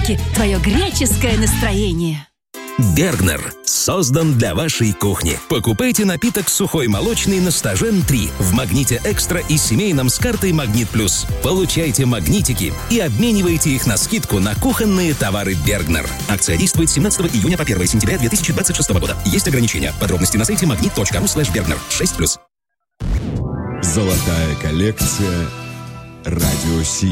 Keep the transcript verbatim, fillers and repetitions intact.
магнитики. Твое греческое настроение. Бергнер создан для вашей кухни. Покупайте напиток сухой молочный на Стажен три в Магните Экстра и семейном с картой Магнит Плюс. Получайте магнитики и обменивайте их на скидку на кухонные товары Бергнер. Акция действует с семнадцатого июня по первое сентября две тысячи двадцать шестого года. Есть ограничения. Подробности на сайте магнит точка ру слэш бергнер. шесть плюс. Золотая коллекция «Радио Си».